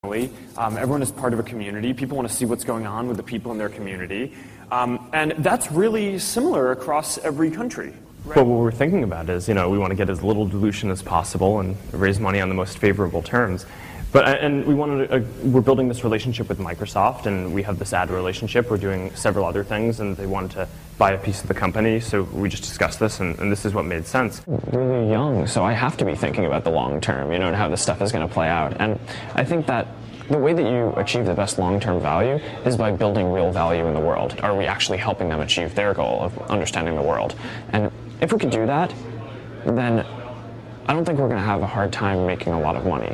Everyone is part of a community. People want to see what's going on with the people in their community. And that's really similar across every country. Right? Well, what we're thinking about is, we want to get as little dilution as possible and raise money on the most favorable terms. And we're building this relationship with Microsoft, and we have this ad relationship. We're doing several other things, and they wanted to buy a piece of the company, so we just discussed this, and this is what made sense. Really young, so I have to be thinking about the long term, and how this stuff is going to play out. And I think that the way that you achieve the best long-term value is by building real value in the world. Are we actually helping them achieve their goal of understanding the world? And if we could do that, then I don't think we're going to have a hard time making a lot of money.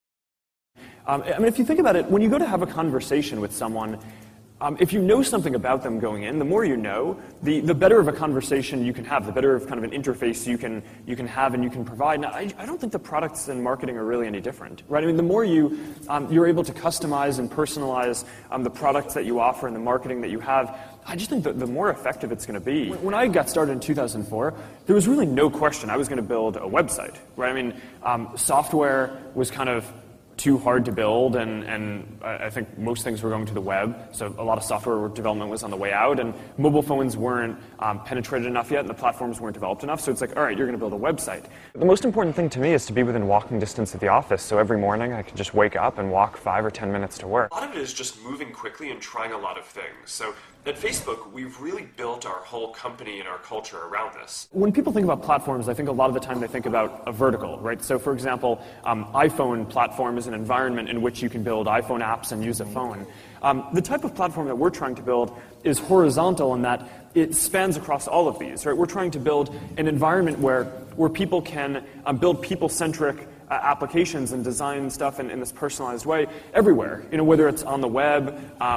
If you think about it, when you go to have a conversation with someone, if you know something about them going in, the more you know, the better of a conversation you can have, the better of kind of an interface you can have and you can provide. Now, I don't think the products and marketing are really any different, right? The more you're able to customize and personalize the products that you offer and the marketing that you have, I just think that the more effective it's going to be. When I got started in 2004, there was really no question I was going to build a website, right? Software was kind of too hard to build, and I think most things were going to the web, so a lot of software development was on the way out, and mobile phones weren't penetrated enough yet, and the platforms weren't developed enough, so it's like, all right, you're going to build a website. The most important thing to me is to be within walking distance of the office, so every morning I can just wake up and walk 5 or 10 minutes to work. A lot of it is just moving quickly and trying a lot of things. So at Facebook, we've really built our whole company and our culture around this. When people think about platforms, I think a lot of the time they think about a vertical, right? So for example, iPhone platform is an environment in which you can build iPhone apps and use a phone. The type of platform that we're trying to build is horizontal in that it spans across all of these, right? We're trying to build an environment where people can build people-centric applications and design stuff in this personalized way everywhere, whether it's on the web,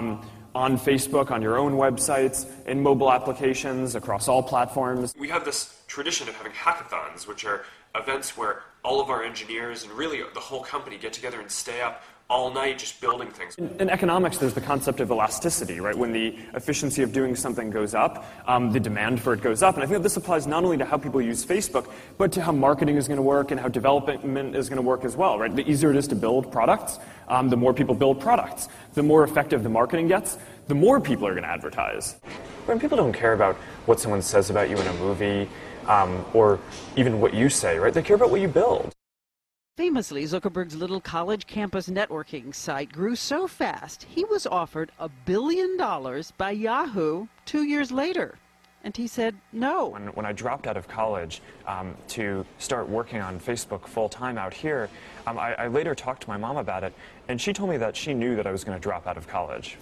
on Facebook, on your own websites, in mobile applications, across all platforms. We have this tradition of having hackathons, which are events where all of our engineers and really the whole company get together and stay up all night just building things. In economics, there's the concept of elasticity, right? When the efficiency of doing something goes up, the demand for it goes up. And I think that this applies not only to how people use Facebook, but to how marketing is going to work and how development is going to work as well, right? The easier it is to build products, the more people build products. The more effective the marketing gets, the more people are going to advertise. When people don't care about what someone says about you in a movie, or even what you say, right? They care about what you build. Famously, Zuckerberg's little college campus networking site grew so fast, he was offered $1 billion by Yahoo 2 years later. And he said no. When I dropped out of college to start working on Facebook full-time out here, I later talked to my mom about it, and she told me that she knew that I was going to drop out of college.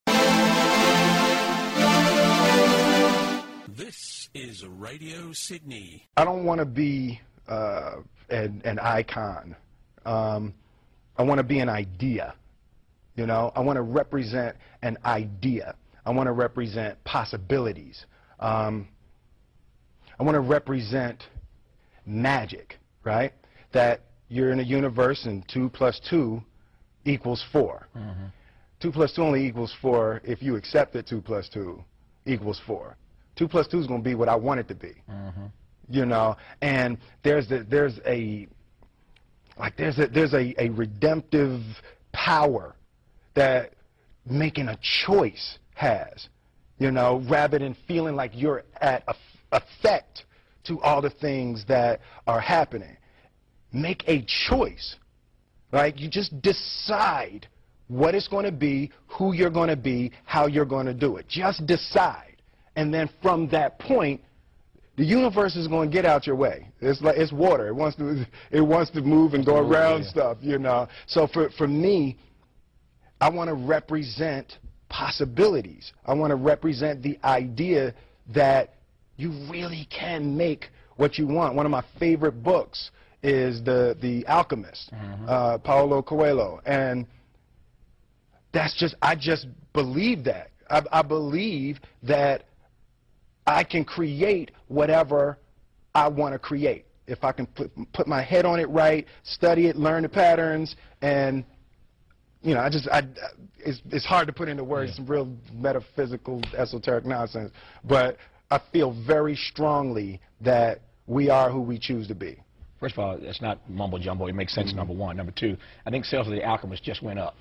This is Radio Sydney. I don't want to be an icon. I want to be an idea. I want to represent an idea. I want to represent possibilities. I want to represent magic, right? That you're in a universe and 2 plus 2 equals 4. 2 plus 2 only equals 4 if you accept that 2 plus 2 equals 4. 2 plus 2 is going to be what I want it to be. And there's a redemptive power that making a choice has, rather than feeling like you're at effect to all the things that are happening. Make a choice, right? You just decide what it's going to be, who you're going to be, how you're going to do it. Just decide. And then from that point, the universe is going to get out your way. It's like it's water. It wants to move and go around stuff, So for me, I want to represent possibilities. I want to represent the idea that you really can make what you want. One of my favorite books is The Alchemist, Paulo Coelho, and I just believe that. I believe that I can create whatever I want to create. If I can put my head on it right, study it, learn the patterns, and it's hard to put into words some real metaphysical, esoteric nonsense. But I feel very strongly that we are who we choose to be. First of all, it's not mumbo jumbo. It makes sense, number one. Number two, I think sales of The Alchemist just went up.